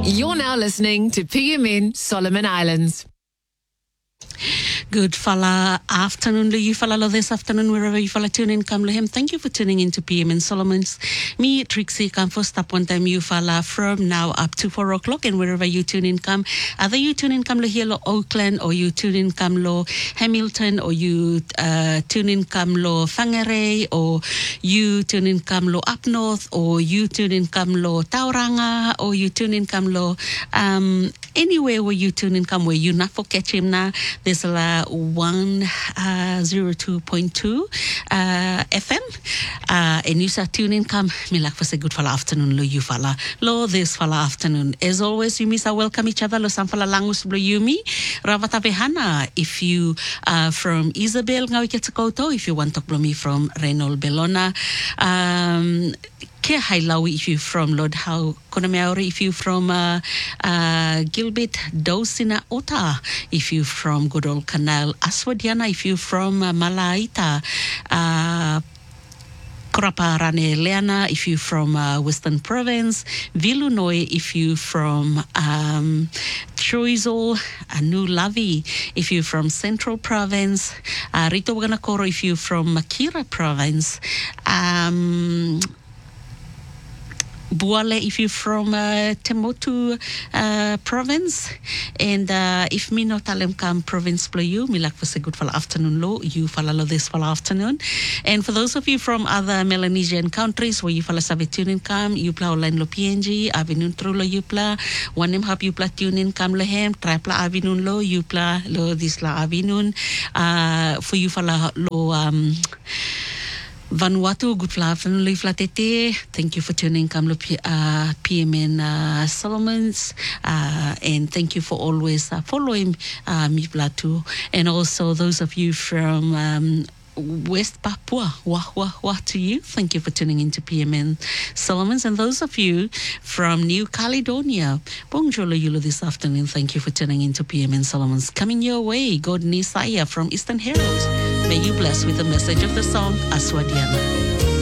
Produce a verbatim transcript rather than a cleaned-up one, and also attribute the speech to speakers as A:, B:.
A: You're now listening to P M N Solomon Islands.
B: Good fala afternoon to you fala this afternoon wherever you fala tune in come him. Thank you for tuning in to P M N Solomon's. Me Trixie come for stop one time you fala from now up to four o'clock and wherever you tune in come. Either you tune in come lo here lo Auckland or you tune in come lo Hamilton or you uh, tune in come lo Whangarei or you tune in come lo up north or you tune in come lo Tauranga or you tune in come lo um, anywhere where you tune in come where you not for catch him now. There's a one zero two point two uh, F M. Uh, and you start tuning come. Me like for say good fala afternoon lo you fala lo this fala afternoon. As always, you miss welcome each other lo sam fala langus blo yumi ravata vehana. If you are from Isabel ngawi ketsakoto, if you want to blo me from Renol Bellona. Um, Ke Hailawi if you from Lord How Konameauri, if you from uh, uh, Gilbert Dosina Ota, if you from good old Canal Aswadiana, if you from uh, Malaita, uh, Koraparane Leana, if you from uh, Western Province, Vilunoi, if you from um, Choiseul, Anu Lavi, if you from Central Province, uh, Rito Waganakoro, if you from Makira Province, um, Buale, if you're from uh, Temotu uh, province, and uh, if me no talem kam province play you, me like for say good for afternoon lo, you follow this for afternoon. And for those of you from other Melanesian countries where you follow save tuning kam, you play online lo P N G, avinun true lo you play, one name hap you play tuning kam lo hem, try play avinun lo, you play lo this la avinun, uh, for you follow lo um. Vanuatu, good afternoon, Flatete. Thank you for tuning come uh, P M N uh, Solomon's, uh, and thank you for always uh, following uh, me Platu, and also those of you from um, West Papua, wah wah wah to you. Thank you for tuning into P M N Solomon's, and those of you from New Caledonia, bonjour yulo this afternoon. Thank you for tuning into P M N Solomon's. Coming your way, God Nisaya from Eastern Herald. May you bless with the message of the song Aswadiana.